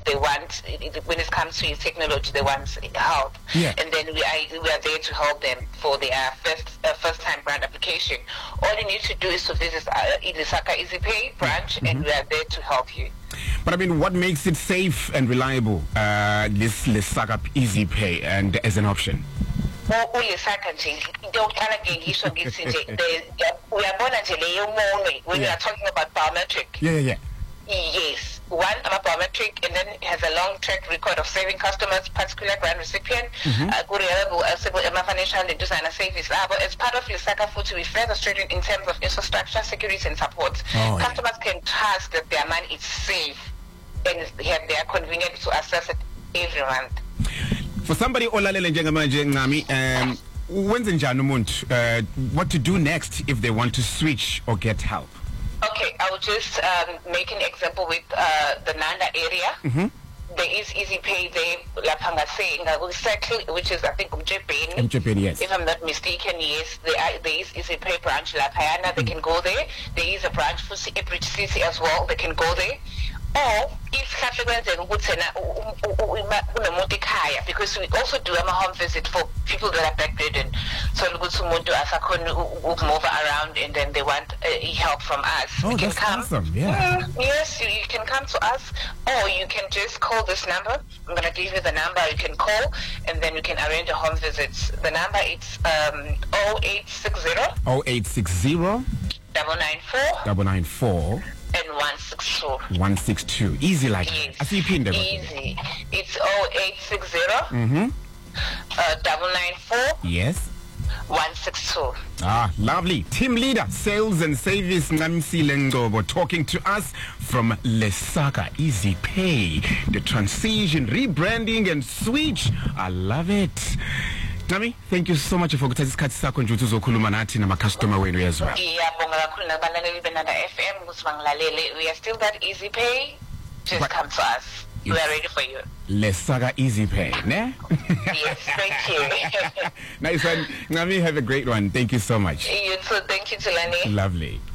they want, when it comes to technology, they want help. Yeah. And then we are there to help them for their first time grant application. All you need to do is to visit iLesaka EasyPay branch, and we are there to help you. But I mean, what makes it safe and reliable, this Lesaka EasyPay, and as an option? uLesaka nje into yokuqala ke ngisho ngithi nje uyabona nje leyo umonwe when you are talking about biometric. Yeah. Yes, one, I'm a biometric, and then it has a long track record of saving customers, particular grant recipient, financial and designer service. But as part of Lesaka Futhi, we further strengthen in terms of infrastructure, security, and support. Customers can trust that their money is safe and they are convenient to access it every month. For somebody olalele njengamanje Ncami, wenze njani umuntu, what to do next if they want to switch or get help? Okay, I will just make an example with the Nanda area. There is EasyPay there, Lapanga which is I think Mjepeni. Yes. If I'm not mistaken, yes, there is EasyPay branch Lapayana. They can go there. There is a branch for Bridge City as well. They can go there. Or if because we also do a home visit for people that are bedridden, so move around and then they want help from us. Oh, that's awesome! Yeah. Yes, you can come to us, or you can just call this number. I'm gonna give you the number. You can call, and then we can arrange a home visit. The number is 0860 994 and 162. 162. Easy like yes. I see you pinned Easy. It's 0860 994. Yes. 162. Lovely. Team leader, sales and service Namsile Ngobo talking to us from Lesaka EasyPay. The transition, rebranding and switch. I love it. Nami, thank you so much for kuthatha isikhathi sakho nje ukuthi uzokhuluma nathi nama-customer wenu as well. Ngiyabonga kakhulu nabalaleli beNanda FM ukuthi bangilalele. We are still that EasyPay. Just come to us. We are ready for you. Lesaka EasyPay, ne? Yes, thank you. Nice one. Nami, have a great one. Thank you so much. You too. Thank you, Tulani. Lovely.